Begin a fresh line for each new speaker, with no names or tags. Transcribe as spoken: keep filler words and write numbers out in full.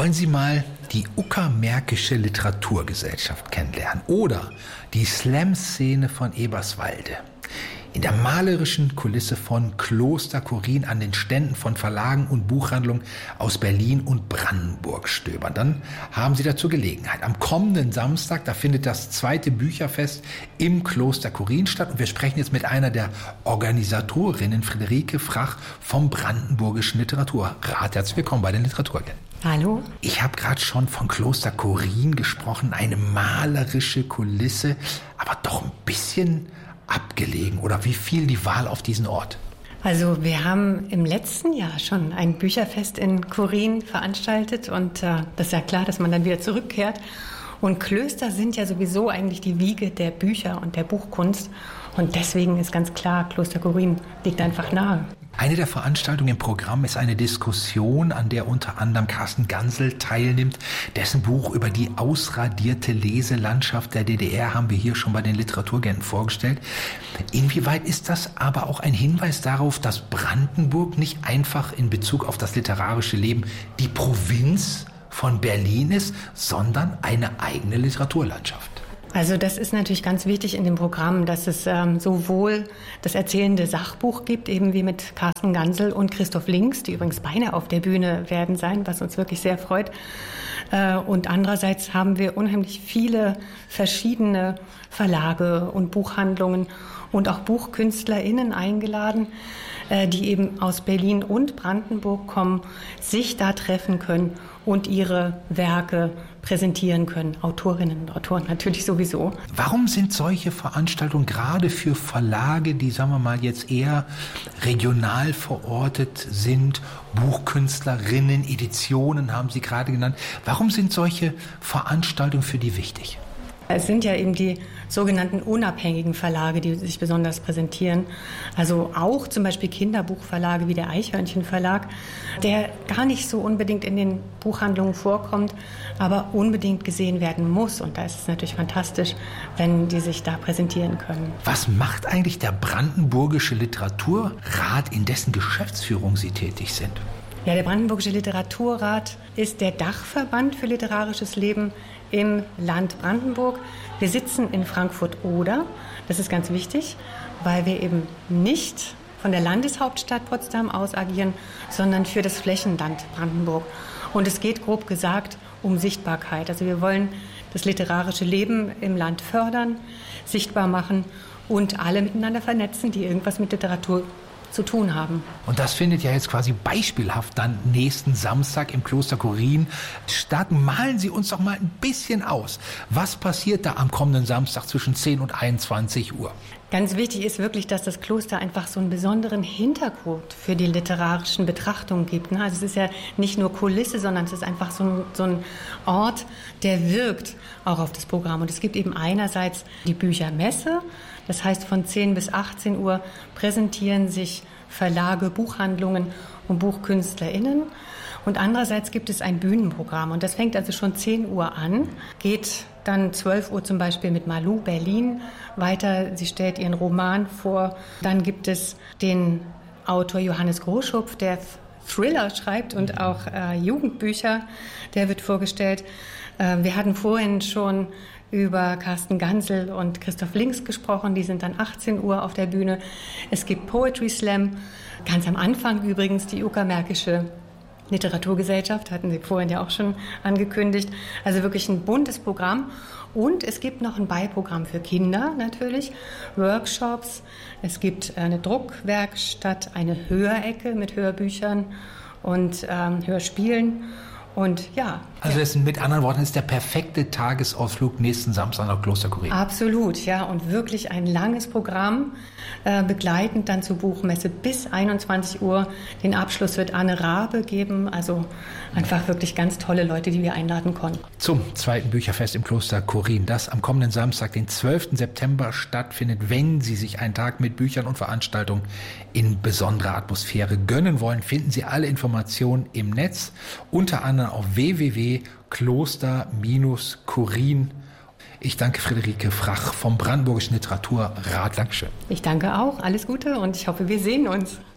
Wollen Sie mal die Uckermärkische Literaturgesellschaft kennenlernen oder die Slam-Szene von Eberswalde? In der malerischen Kulisse von Kloster Chorin an den Ständen von Verlagen und Buchhandlungen aus Berlin und Brandenburg stöbern. Dann haben Sie dazu Gelegenheit. Am kommenden Samstag, da findet das zweite Bücherfest im Kloster Chorin statt. Und wir sprechen jetzt mit einer der Organisatorinnen, Friederike Frach vom Brandenburgischen Literaturrat. Herzlich willkommen bei den Literaturagenten.
Hallo.
Ich habe gerade schon von Kloster Chorin gesprochen, eine malerische Kulisse, aber doch ein bisschen abgelegen. Oder wie fiel die Wahl auf diesen Ort?
Also wir haben im letzten Jahr schon ein Bücherfest in Chorin veranstaltet und äh, das ist ja klar, dass man dann wieder zurückkehrt. Und Klöster sind ja sowieso eigentlich die Wiege der Bücher und der Buchkunst und deswegen ist ganz klar, Kloster Chorin liegt einfach nahe.
Eine der Veranstaltungen im Programm ist eine Diskussion, an der unter anderem Carsten Gansel teilnimmt. Dessen Buch über die ausradierte Leselandschaft der D D R haben wir hier schon bei den Literaturagenten vorgestellt. Inwieweit ist das aber auch ein Hinweis darauf, dass Brandenburg nicht einfach in Bezug auf das literarische Leben die Provinz von Berlin ist, sondern eine eigene Literaturlandschaft?
Also das ist natürlich ganz wichtig in dem Programm, dass es ähm, sowohl das erzählende Sachbuch gibt, eben wie mit Carsten Gansel und Christoph Links, die übrigens beide auf der Bühne werden sein, was uns wirklich sehr freut. Äh, und andererseits haben wir unheimlich viele verschiedene Verlage und Buchhandlungen und auch BuchkünstlerInnen eingeladen, äh, die eben aus Berlin und Brandenburg kommen, sich da treffen können und ihre Werke präsentieren können. Autorinnen und Autoren natürlich sowieso.
Warum sind solche Veranstaltungen gerade für Verlage, die, sagen wir mal, jetzt eher regional verortet sind, Buchkünstlerinnen, Editionen haben Sie gerade genannt, warum sind solche Veranstaltungen für die wichtig?
Es sind ja eben die sogenannten unabhängigen Verlage, die sich besonders präsentieren. Also auch zum Beispiel Kinderbuchverlage wie der Eichhörnchen Verlag, der gar nicht so unbedingt in den Buchhandlungen vorkommt, aber unbedingt gesehen werden muss. Und da ist es natürlich fantastisch, wenn die sich da präsentieren können.
Was macht eigentlich der Brandenburgische Literaturrat, in dessen Geschäftsführung Sie tätig sind?
Ja, der Brandenburgische Literaturrat ist der Dachverband für literarisches Leben im Land Brandenburg. Wir sitzen in Frankfurt-Oder. Das ist ganz wichtig, weil wir eben nicht von der Landeshauptstadt Potsdam aus agieren, sondern für das Flächenland Brandenburg. Und es geht grob gesagt um Sichtbarkeit. Also wir wollen das literarische Leben im Land fördern, sichtbar machen und alle miteinander vernetzen, die irgendwas mit Literatur zu tun haben.
Und das findet ja jetzt quasi beispielhaft dann nächsten Samstag im Kloster Chorin statt. Malen Sie uns doch mal ein bisschen aus. Was passiert da am kommenden Samstag zwischen zehn und einundzwanzig Uhr?
Ganz wichtig ist wirklich, dass das Kloster einfach so einen besonderen Hintergrund für die literarischen Betrachtungen gibt. Also es ist ja nicht nur Kulisse, sondern es ist einfach so ein, so ein Ort, der wirkt auch auf das Programm. Und es gibt eben einerseits die Büchermesse. Das heißt, von zehn bis achtzehn Uhr präsentieren sich Verlage, Buchhandlungen und BuchkünstlerInnen. Und andererseits gibt es ein Bühnenprogramm. Und das fängt also schon zehn Uhr an, geht dann zwölf Uhr zum Beispiel mit Malou Berlin weiter. Sie stellt ihren Roman vor. Dann gibt es den Autor Johannes Groschupf, der Thriller schreibt und auch äh, Jugendbücher. Der wird vorgestellt. Äh, wir hatten vorhin schon über Carsten Gansel und Christoph Links gesprochen. Die sind dann achtzehn Uhr auf der Bühne. Es gibt Poetry Slam. Ganz am Anfang übrigens die Uckermärkische Literaturgesellschaft, hatten Sie vorhin ja auch schon angekündigt. Also wirklich ein buntes Programm. Und es gibt noch ein Beiprogramm für Kinder natürlich, Workshops. Es gibt eine Druckwerkstatt, eine Hörecke mit Hörbüchern und ähm, Hörspielen. Und ja.
Also das ist, mit anderen Worten, ist der perfekte Tagesausflug nächsten Samstag nach Kloster Chorin.
Absolut, ja. Und wirklich ein langes Programm, äh, begleitend dann zur Buchmesse bis einundzwanzig Uhr. Den Abschluss wird Anne Rabe geben. Also einfach wirklich ganz tolle Leute, die wir einladen konnten.
Zum zweiten Bücherfest im Kloster Chorin, das am kommenden Samstag, den zwölften September stattfindet. Wenn Sie sich einen Tag mit Büchern und Veranstaltungen in besonderer Atmosphäre gönnen wollen, finden Sie alle Informationen im Netz, unter anderem auf w w w punkt kloster chorin. Ich danke Friederike Frach vom Brandenburgischen Literaturrat. Dankeschön.
Ich danke auch. Alles Gute und ich hoffe, wir sehen uns.